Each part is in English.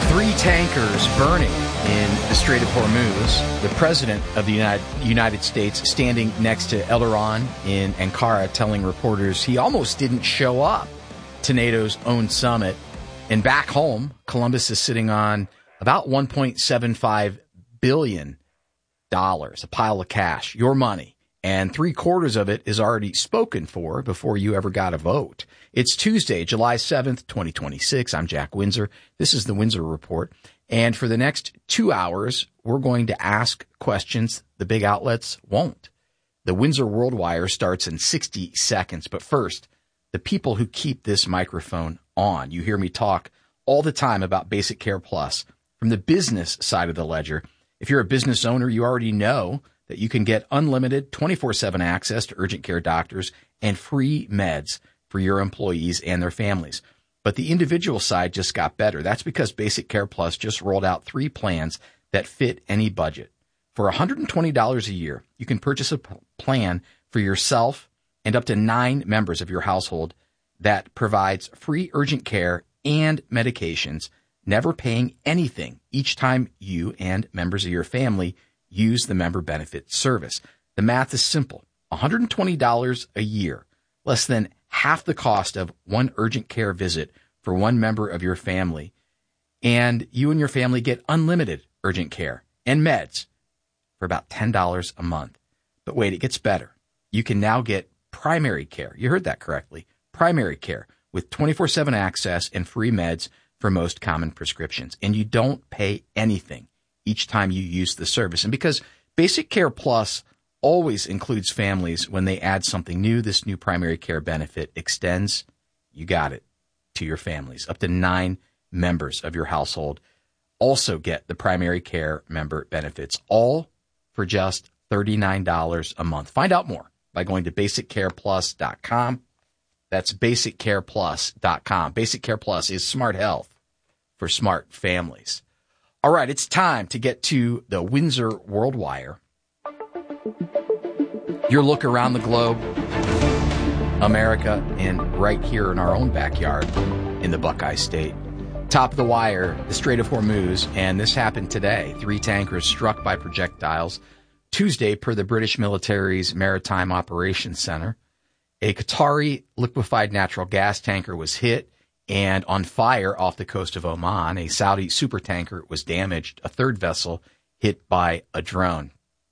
Three tankers burning in the Strait of Hormuz. The president of the United States standing next to Erdogan in Ankara telling reporters he almost didn't show up to NATO's own summit. And back home, Columbus is sitting on about $1.75 billion, a pile of cash, your money. And 3/4 of it is already spoken for before you ever got a vote. It's Tuesday, July 7th, 2026. I'm Jack Windsor. This is the Windsor Report. And for the next 2 hours, we're going to ask questions the big outlets won't. The Windsor World Wire starts in 60 seconds. But first, the people who keep this microphone on. You hear me talk all the time about Basic Care Plus from the business side of the ledger. If you're a business owner, you already know that you can get unlimited 24/7 access to urgent care doctors and free meds for your employees and their families. But the individual side just got better. That's because Basic Care Plus just rolled out 3 plans that fit any budget. For $120 a year, you can purchase a plan for yourself and up to 9 members of your household that provides free urgent care and medications, never paying anything each time you and members of your family use the member benefit service. The math is simple. $120 a year, less than half the cost of one urgent care visit for one member of your family. And you and your family get unlimited urgent care and meds for about $10 a month. But wait, it gets better. You can now get primary care. You heard that correctly. Primary care with 24/7 access and free meds for most common prescriptions. And you don't pay anything each time you use the service. And because Basic Care Plus always includes families when they add something new, this new primary care benefit extends, you got it, to your families. Up to 9 members of your household also get the primary care member benefits, all for just $39 a month. Find out more by going to basiccareplus.com. That's basiccareplus.com. Basic Care Plus is smart health for smart families. All right, it's time to get to the Windsor World Wire. Your look around the globe, America, and right here in our own backyard in the Buckeye State. Top of the wire, the Strait of Hormuz, and this happened today. 3 tankers struck by projectiles Tuesday per the British military's Maritime Operations Center. A Qatari liquefied natural gas tanker was hit and on fire off the coast of Oman. A Saudi supertanker was damaged. A third vessel hit by a drone.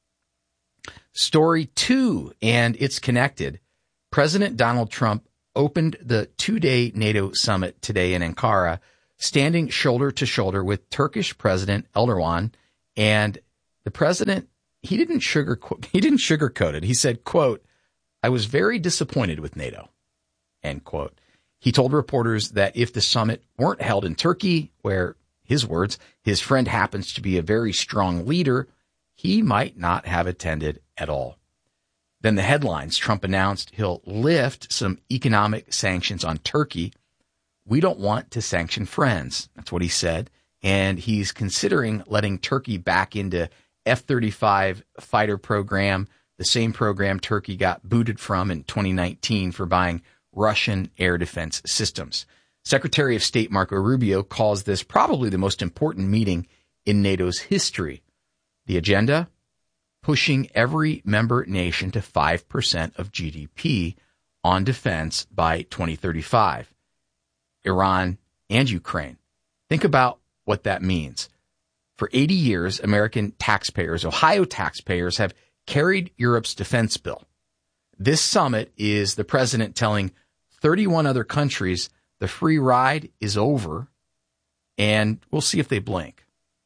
Story 2, and it's connected. President Donald Trump opened the 2-day NATO summit today in Ankara, standing shoulder to shoulder with Turkish President Erdogan. And the president, he didn't sugarcoat it. He said, quote, "I was very disappointed with NATO," end quote. He told reporters that if the summit weren't held in Turkey, where, his words, his friend happens to be a very strong leader, he might not have attended at all. Then the headlines, Trump announced he'll lift some economic sanctions on Turkey. "We don't want to sanction friends," that's what he said. And he's considering letting Turkey back into F-35 fighter program, the same program Turkey got booted from in 2019 for buying Russian air defense systems. Secretary of State Marco Rubio calls this probably the most important meeting in NATO's history. The agenda? Pushing every member nation to 5% of GDP on defense by 2035. Iran and Ukraine. Think about what that means. For 80 years, American taxpayers, Ohio taxpayers, have carried Europe's defense bill. This summit is the president telling 31 other countries the free ride is over, and we'll see if they blink.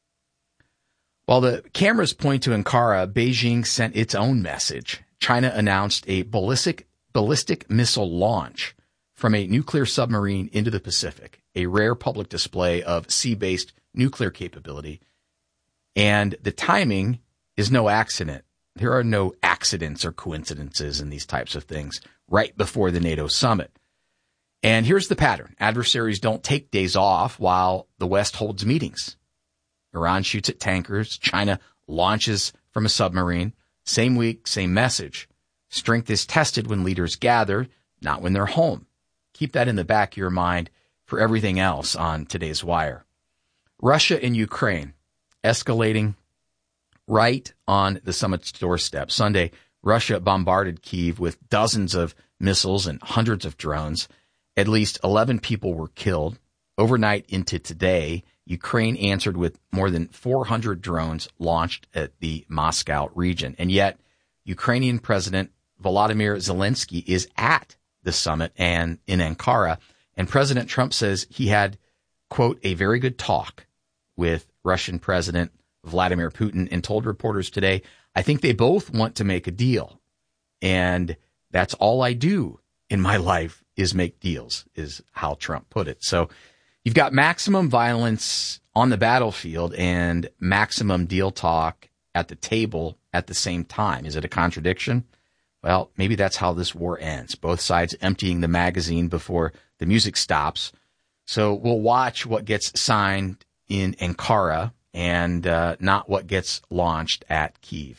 While the cameras point to Ankara, Beijing sent its own message. China announced a ballistic missile launch from a nuclear submarine into the Pacific, a rare public display of sea-based nuclear capability. And the timing is no accident. There are no accidents or coincidences in these types of things right before the NATO summit. And here's the pattern. Adversaries don't take days off while the West holds meetings. Iran shoots at tankers. China launches from a submarine. Same week, same message. Strength is tested when leaders gather, not when they're home. Keep that in the back of your mind for everything else on today's wire. Russia and Ukraine escalating right on the summit's doorstep. Sunday, Russia bombarded Kyiv with dozens of missiles and hundreds of drones. At least 11 people were killed. Overnight into today, Ukraine answered with more than 400 drones launched at the Moscow region. And yet, Ukrainian President Volodymyr Zelensky is at the summit and in Ankara. And President Trump says he had, quote, a very good talk with Russian President Vladimir Putin, and told reporters today, I think they both want to make a deal. And that's all I do in my life is make deals, is how Trump put it. So you've got maximum violence on the battlefield and maximum deal talk at the table at the same time. Is it a contradiction? Well, maybe that's how this war ends. Both sides emptying the magazine before the music stops. So we'll watch what gets signed in Ankara and not what gets launched at Kyiv.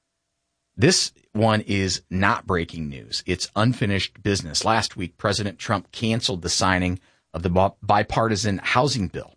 This one is not breaking news. It's unfinished business. Last week, President Trump canceled the signing of the bipartisan housing bill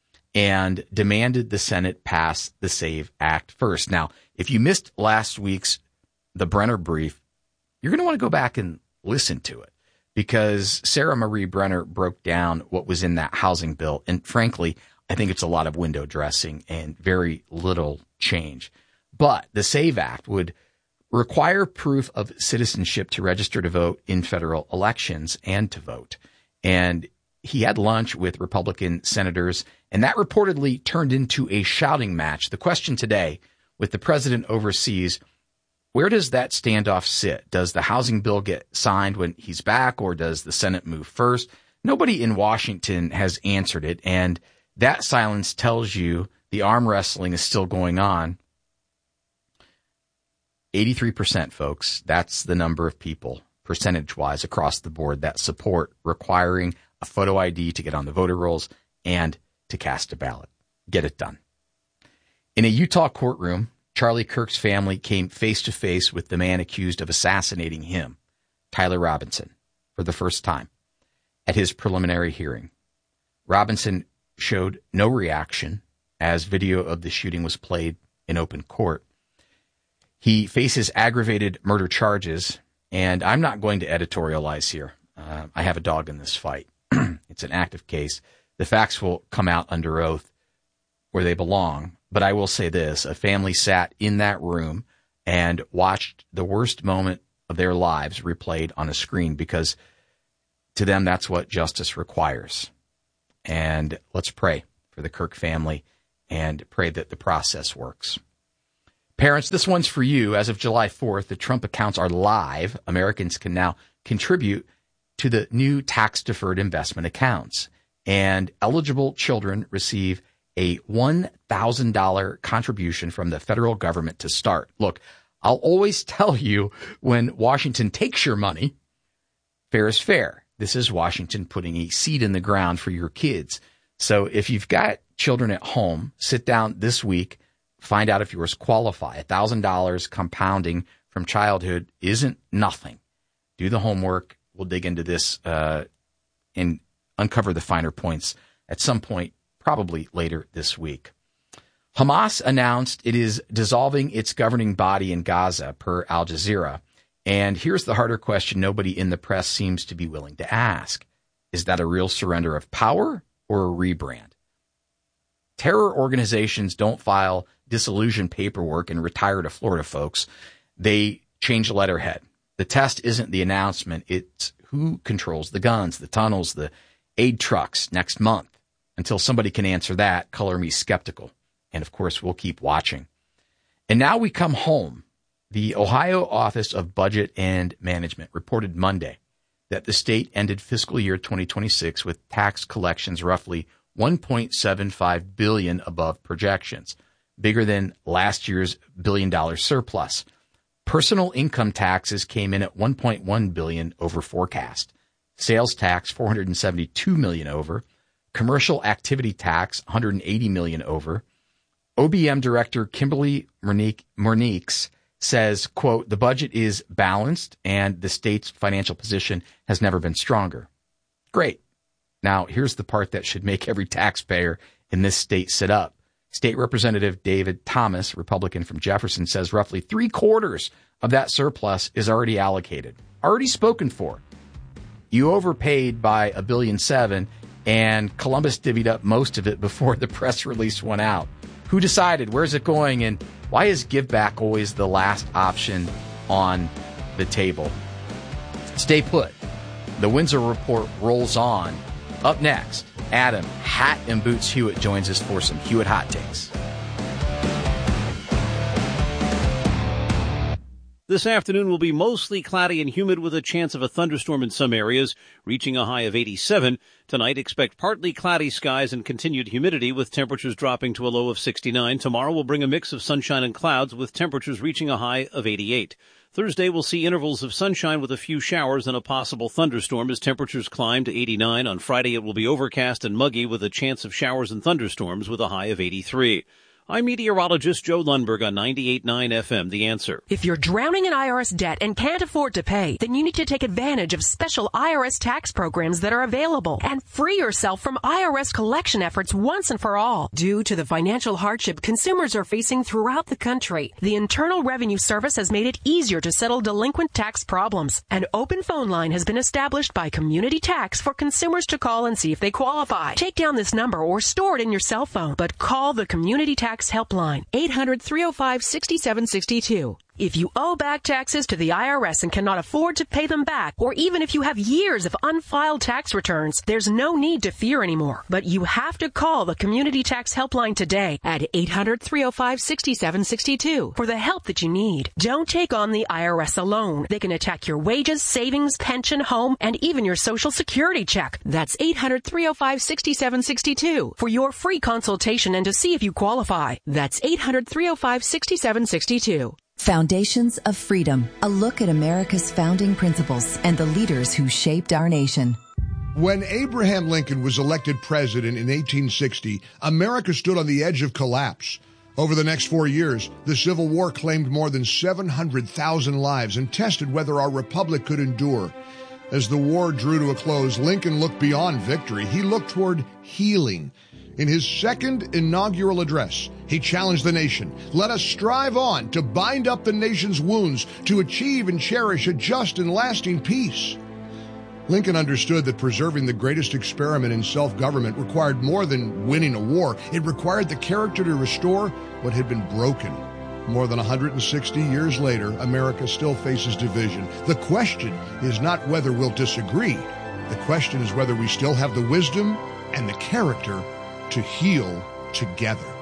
and demanded the Senate pass the SAVE Act first. Now, if you missed last week's The Brenner Brief, you're going to want to go back and listen to it, because Sarah Marie Brenner broke down what was in that housing bill. And frankly, I think it's a lot of window dressing and very little change. But the SAVE Act would require proof of citizenship to register to vote in federal elections and to vote. And he had lunch with Republican senators, and that reportedly turned into a shouting match. The question today, with the president overseas, where does that standoff sit? Does the housing bill get signed when he's back, or does the Senate move first? Nobody in Washington has answered it, and that silence tells you the arm wrestling is still going on. 83%, folks. That's the number of people, percentage-wise, across the board that support requiring a photo ID to get on the voter rolls and to cast a ballot. Get it done. In a Utah courtroom, Charlie Kirk's family came face-to-face with the man accused of assassinating him, Tyler Robinson, for the first time at his preliminary hearing. Robinson showed no reaction as video of the shooting was played in open court. He faces aggravated murder charges, and I'm not going to editorialize here. I have a dog in this fight. It's an active case. The facts will come out under oath where they belong. But I will say this, a family sat in that room and watched the worst moment of their lives replayed on a screen, because to them, that's what justice requires. And let's pray for the Kirk family and pray that the process works. Parents, this one's for you. As of July 4th, the Trump accounts are live. Americans can now contribute to the new tax-deferred investment accounts, and eligible children receive a $1,000 contribution from the federal government to start. Look, I'll always tell you, when Washington takes your money, fair is fair. This is Washington putting a seed in the ground for your kids. So if you've got children at home, sit down this week, find out if yours qualify. $1,000 compounding from childhood isn't nothing. Do the homework. We'll dig into this and uncover the finer points at some point, probably later this week. Hamas announced it is dissolving its governing body in Gaza, per Al Jazeera. And here's the harder question nobody in the press seems to be willing to ask. Is that a real surrender of power or a rebrand? Terror organizations don't file dissolution paperwork and retire to Florida, folks. They change letterhead. The test isn't the announcement. It's who controls the guns, the tunnels, the aid trucks next month. Until somebody can answer that, color me skeptical. And, of course, we'll keep watching. And now we come home. The Ohio Office of Budget and Management reported Monday that the state ended fiscal year 2026 with tax collections roughly $1.75 billion above projections, bigger than last year's billion-dollar surplus. Personal income taxes came in at $1.1 billion over forecast. Sales tax $472 million over. Commercial activity tax $180 million over. OBM Director Kimberly Moniques says, quote, the budget is balanced and the state's financial position has never been stronger. Great. Now, here's the part that should make every taxpayer in this state sit up. State Representative David Thomas, Republican from Jefferson, says roughly 3/4 of that surplus is already allocated, already spoken for. You overpaid by $1.7 billion, and Columbus divvied up most of it before the press release went out. Who decided? Where's it going? And why is give back always the last option on the table? Stay put. The Windsor Report rolls on. Up next, Adam Hat and Boots Hewitt joins us for some Hewitt Hot Takes. This afternoon will be mostly cloudy and humid with a chance of a thunderstorm in some areas, reaching a high of 87. Tonight, expect partly cloudy skies and continued humidity with temperatures dropping to a low of 69. Tomorrow will bring a mix of sunshine and clouds with temperatures reaching a high of 88. Thursday will see intervals of sunshine with a few showers and a possible thunderstorm as temperatures climb to 89. On Friday, it will be overcast and muggy with a chance of showers and thunderstorms with a high of 83. I'm meteorologist Joe Lundberg on 98.9 FM, The Answer. If you're drowning in IRS debt and can't afford to pay, then you need to take advantage of special IRS tax programs that are available and free yourself from IRS collection efforts once and for all. Due to the financial hardship consumers are facing throughout the country, the Internal Revenue Service has made it easier to settle delinquent tax problems. An open phone line has been established by Community Tax for consumers to call and see if they qualify. Take down this number or store it in your cell phone, but call the Community Tax Helpline, 800-305-6762. If you owe back taxes to the IRS and cannot afford to pay them back, or even if you have years of unfiled tax returns, there's no need to fear anymore. But you have to call the Community Tax Helpline today at 800-305-6762 for the help that you need. Don't take on the IRS alone. They can attack your wages, savings, pension, home, and even your Social Security check. That's 800-305-6762 for your free consultation and to see if you qualify. That's 800-305-6762. Foundations of Freedom, a look at America's founding principles and the leaders who shaped our nation. When Abraham Lincoln was elected president in 1860, America stood on the edge of collapse. Over the next 4 years, the Civil War claimed more than 700,000 lives and tested whether our republic could endure. As the war drew to a close, Lincoln looked beyond victory. He looked toward healing. In his second inaugural address, he challenged the nation. Let us strive on to bind up the nation's wounds, to achieve and cherish a just and lasting peace. Lincoln understood that preserving the greatest experiment in self-government required more than winning a war. It required the character to restore what had been broken. More than 160 years later, America still faces division. The question is not whether we'll disagree. The question is whether we still have the wisdom and the character to heal together.